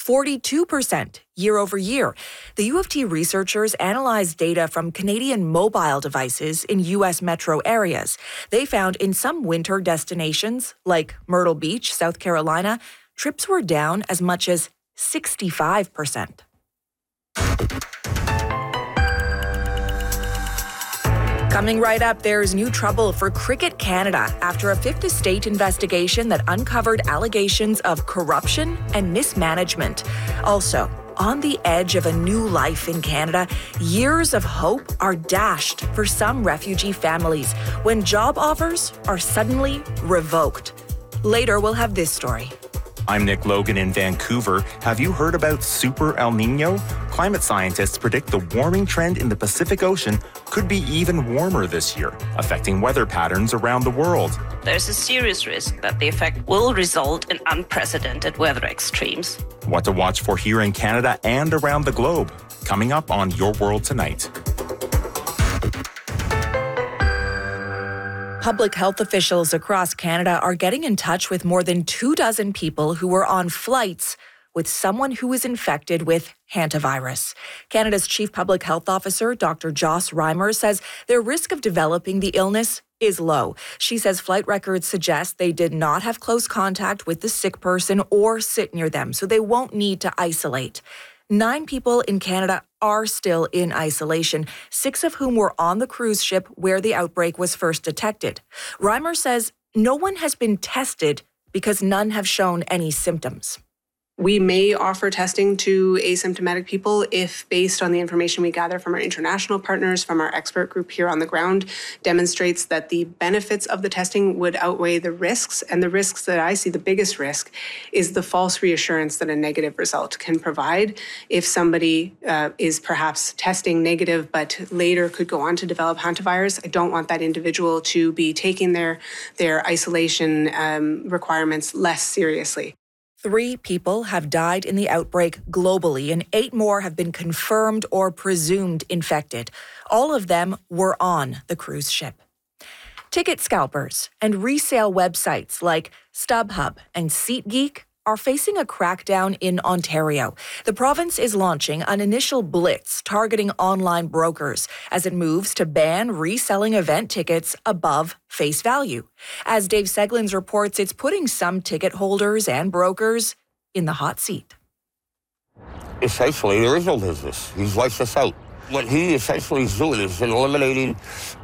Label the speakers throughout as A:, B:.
A: 42% year over year. The U of T researchers analyzed data from Canadian mobile devices in U.S. metro areas. They found in some winter destinations, like Myrtle Beach, South Carolina, trips were down as much as 65%. Coming right up, there's new trouble for Cricket Canada after a fifth estate investigation that uncovered allegations of corruption and mismanagement. Also, on the edge of a new life in Canada, years of hope are dashed for some refugee families when job offers are suddenly revoked. Later, we'll have this story.
B: I'm Nick Logan in Vancouver. Have you heard about Super El Nino? Climate scientists predict the warming trend in the Pacific Ocean could be even warmer this year, affecting weather patterns around the world.
C: There's a serious risk that the effect will result in unprecedented weather extremes.
B: What to watch for here in Canada and around the globe. Coming up on Your World Tonight.
A: Public health officials across Canada are getting in touch with more than 24 people who were on flights with someone who is infected with hantavirus. Canada's Chief Public Health Officer, Dr. Joss Reimer, says their risk of developing the illness is low. She says flight records suggest they did not have close contact with the sick person or sit near them, so they won't need to isolate. 9 people in Canada are still in isolation, 6 of whom were on the cruise ship where the outbreak was first detected. Reimer says no one has been tested because none have shown any symptoms.
D: We may offer testing to asymptomatic people if, based on the information we gather from our international partners, from our expert group here on the ground, demonstrates that the benefits of the testing would outweigh the risks. And the risks that I see, the biggest risk, is the false reassurance that a negative result can provide. If somebody is perhaps testing negative but later could go on to develop hantavirus, I don't want that individual to be taking their isolation requirements less seriously.
A: 3 people have died in the outbreak globally, and 8 more have been confirmed or presumed infected. All of them were on the cruise ship. Ticket scalpers and resale websites like StubHub and SeatGeek are facing a crackdown in Ontario. The province is launching an initial blitz targeting online brokers as it moves to ban reselling event tickets above face value. As Dave Seglins reports, it's putting some ticket holders and brokers in the hot seat.
E: Essentially, there is no business. He's wiped us out. What he essentially is doing is eliminating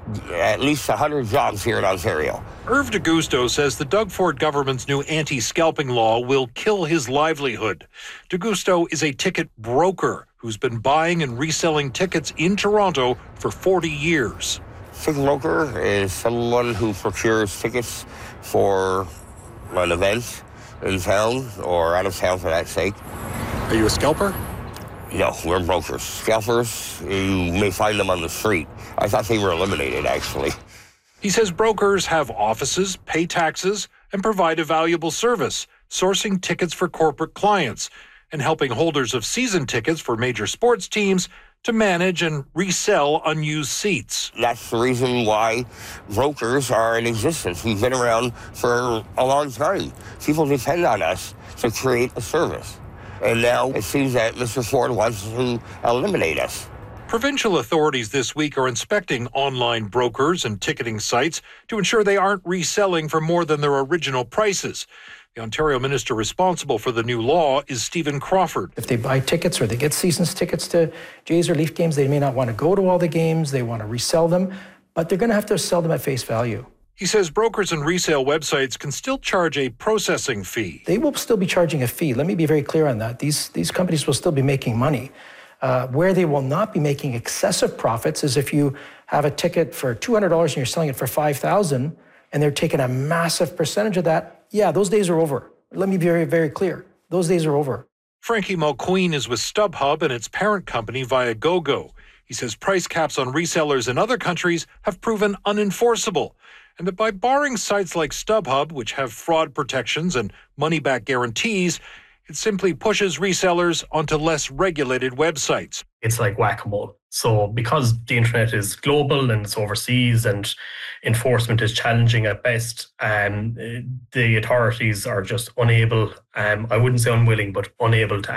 E: at least 100 jobs here in Ontario.
F: Irv DeGusto says the Doug Ford government's new anti-scalping law will kill his livelihood. DeGusto is a ticket broker who's been buying and reselling tickets in Toronto for 40 years.
E: Ticket broker is someone who procures tickets for an event in town or out of town for that sake.
F: Are you a scalper?
E: No, we're brokers. Scalpers, you may find them on the street. I thought they were eliminated, actually.
F: He says brokers have offices, pay taxes, and provide a valuable service, sourcing tickets for corporate clients and helping holders of season tickets for major sports teams to manage and resell unused seats.
E: That's the reason why brokers are in existence. We've been around for a long time. People depend on us to create a service. And now it seems that Mr. Ford wants to eliminate us.
F: Provincial authorities this week are inspecting online brokers and ticketing sites to ensure they aren't reselling for more than their original prices. The Ontario minister responsible for the new law is Stephen Crawford.
G: If they buy tickets or they get seasons tickets to Jays or Leaf games, they may not want to go to all the games. They want to resell them, but they're going to have to sell them at face value.
F: He says brokers and resale websites can still charge a processing fee.
G: They will still be charging a fee. Let me be very clear on that. These companies will still be making money. Where they will not be making excessive profits is if you have a ticket for $200 and you're selling it for $5,000 and they're taking a massive percentage of that. Yeah, those days are over. Let me be very, very clear. Those days are over.
F: Frankie Mulqueen is with StubHub and its parent company Viagogo. He says price caps on resellers in other countries have proven unenforceable, and that by barring sites like StubHub, which have fraud protections and money-back guarantees, it simply pushes resellers onto less regulated websites.
H: It's like whack-a-mole. So because the internet is global and it's overseas and enforcement is challenging at best, the authorities are just unable, I wouldn't say unwilling, but unable to